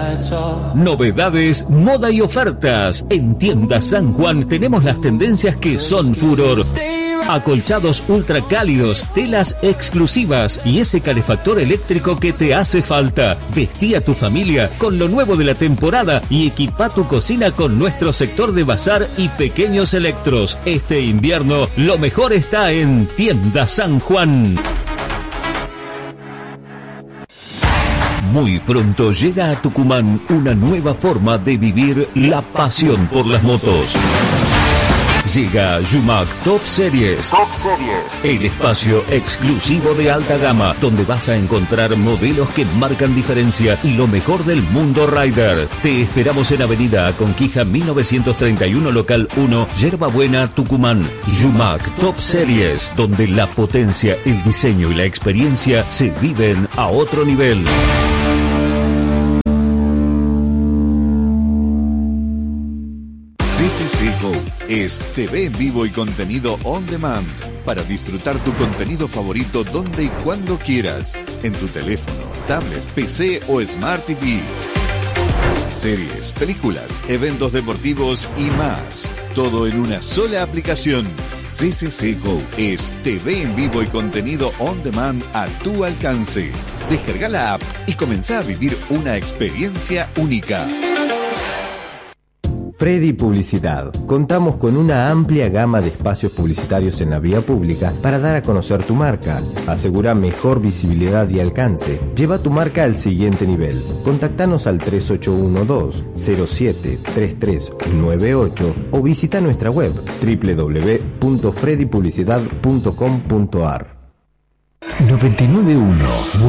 Novedades, moda y ofertas. En Tienda San Juan tenemos las tendencias que son furor. Acolchados ultra cálidos, telas exclusivas y ese calefactor eléctrico que te hace falta. Vestí a tu familia con lo nuevo de la temporada y equipa tu cocina con nuestro sector de bazar y pequeños electros. Este invierno lo mejor está en Tienda San Juan. Muy pronto llega a Tucumán una nueva forma de vivir la pasión por las motos. Llega Yumac Top Series. El espacio exclusivo de alta gama, donde vas a encontrar modelos que marcan diferencia y lo mejor del mundo rider. Te esperamos en Avenida Aconquija 1931, local 1, Yerba Buena, Tucumán. Yumac Top Series, donde la potencia, el diseño y la experiencia se viven a otro nivel. CCC Go es TV en vivo y contenido on demand para disfrutar tu contenido favorito donde y cuando quieras, en tu teléfono, tablet, PC o Smart TV. Series, películas, eventos deportivos y más. Todo en una sola aplicación. CCC Go es TV en vivo y contenido on demand a tu alcance. Descarga la app y comenzá a vivir una experiencia única. Freddy Publicidad. Contamos con una amplia gama de espacios publicitarios en la vía pública para dar a conocer tu marca. Asegura mejor visibilidad y alcance. Lleva tu marca al siguiente nivel. Contactanos al 3812-073398 o visita nuestra web www.freddypublicidad.com.ar. 99.1